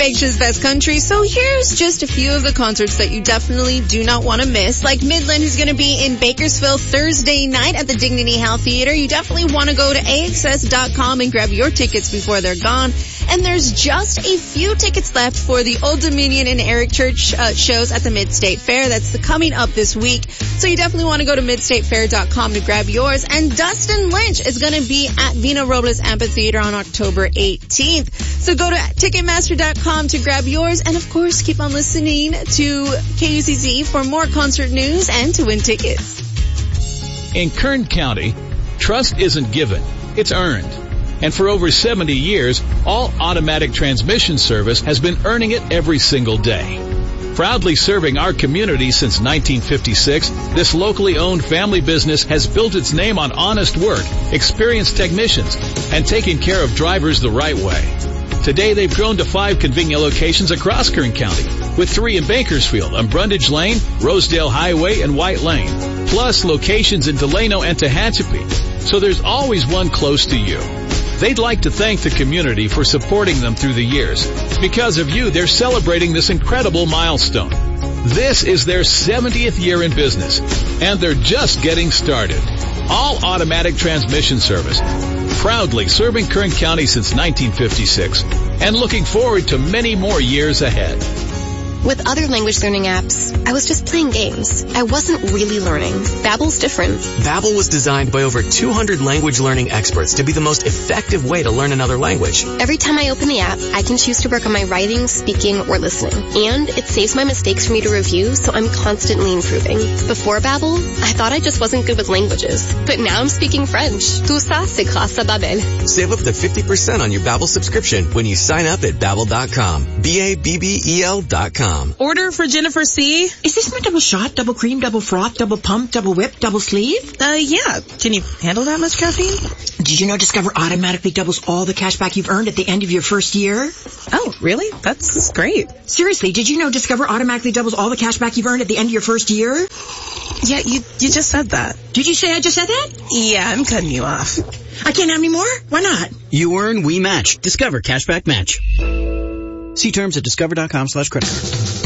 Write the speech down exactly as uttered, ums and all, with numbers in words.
Pictures Best Country. So here's just a few of the concerts that you definitely do not want to miss. Like Midland, who's going to be in Bakersfield Thursday night at the Dignity Health Theater. You definitely want to go to A X S dot com and grab your tickets before they're gone. And there's just a few tickets left for the Old Dominion and Eric Church uh, shows at the Mid-State Fair. That's coming up this week. So you definitely want to go to mid state fair dot com to grab yours. And Dustin Lynch is going to be at Vina Robles Amphitheater on October eighteenth. So go to Ticketmaster dot com to grab yours. And of course, keep on listening to K U C Z for more concert news and to win tickets. In Kern County, trust isn't given, it's earned. And for over seventy years, All Automatic Transmission Service has been earning it every single day. Proudly serving our community since nineteen fifty-six, this locally owned family business has built its name on honest work, experienced technicians, and taking care of drivers the right way. Today, they've grown to five convenient locations across Kern County, with three in Bakersfield on Brundage Lane, Rosedale Highway, and White Lane, plus locations in Delano and Tehachapi. So there's always one close to you. They'd like to thank the community for supporting them through the years. Because of you, they're celebrating this incredible milestone. This is their seventieth year in business, and they're just getting started. All Automatic Transmission Service, proudly serving Kern County since nineteen fifty-six, and looking forward to many more years ahead. With other language learning apps, I was just playing games. I wasn't really learning. Babbel's different. Babbel was designed by over two hundred language learning experts to be the most effective way to learn another language. Every time I open the app, I can choose to work on my writing, speaking, or listening. And it saves my mistakes for me to review, so I'm constantly improving. Before Babbel, I thought I just wasn't good with languages. But now I'm speaking French. Tout ça, c'est grâce à Babbel. Save up to fifty percent on your Babbel subscription when you sign up at Babbel dot com. B A B B E L dot com. Order for Jennifer C. Is this my double shot, double cream, double froth, double pump, double whip, double sleeve? Uh, yeah. Can you handle that much caffeine? Did you know Discover automatically doubles all the cash back you've earned at the end of your first year? Oh, really? That's great. Seriously, did you know Discover automatically doubles all the cash back you've earned at the end of your first year? Yeah, you you just said that. Did you say I just said that? Yeah, I'm cutting you off. I can't have any more? Why not? You earn, we match. Discover Cashback Match. See terms at discover dot com slash credit.